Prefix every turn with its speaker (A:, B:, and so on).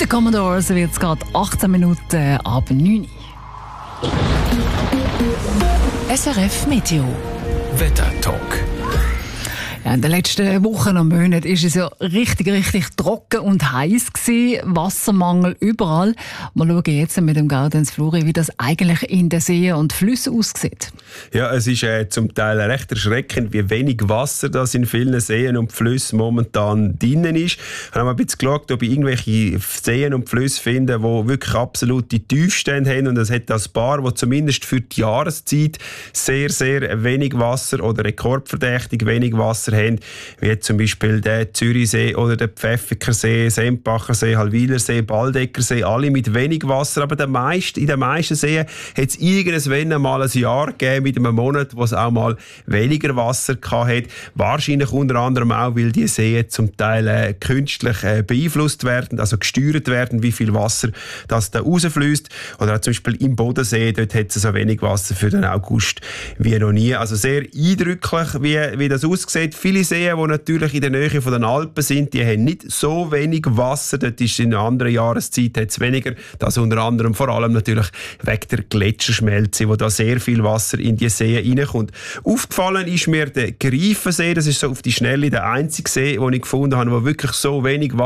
A: den Commodores wird es gerade 18 Minuten ab 9 Uhr.
B: SRF Meteo
C: Wetter-Talk.
A: Ja, in den letzten Wochen und Monaten war es ja richtig trocken und heiß gewesen. Wassermangel überall. Wir schauen jetzt mit dem Gaudenz Fluri, wie das eigentlich in den Seen und Flüssen aussieht.
D: Ja, es ist zum Teil recht erschreckend, wie wenig Wasser das in vielen Seen und Flüssen momentan drin ist. Wir haben ein bisschen geschaut, ob ich irgendwelche Seen und Flüsse finde, die wirklich absolute Tiefstände haben. Und es hat ein paar, die zumindest für die Jahreszeit sehr wenig Wasser oder rekordverdächtig wenig Wasser haben, wie zum Beispiel der Zürichsee oder der Pfäffikersee, Sempachersee, Halwilersee, Baldeckersee, alle mit wenig Wasser. Aber in den meisten Seen hat es irgendwann mal ein Jahr gegeben mit einem Monat, wo es auch mal weniger Wasser hatte. Wahrscheinlich unter anderem auch, weil die Seen zum Teil künstlich beeinflusst werden, also gesteuert werden, wie viel Wasser das da rausfließt. Oder auch zum Beispiel im Bodensee, dort hat es so wenig Wasser für den August wie noch nie. Also sehr eindrücklich, wie das aussieht. Viele Seen, die natürlich in der Nähe von den Alpen sind, die haben nicht so wenig Wasser. Dort ist in einer anderen Jahreszeit hat's weniger. Das unter anderem vor allem natürlich wegen der Gletscherschmelze, wo da sehr viel Wasser in die Seen reinkommt. Aufgefallen ist mir der Greifensee. Das ist so auf die Schnelle der einzige See, den ich gefunden habe, wo wirklich so wenig Wasser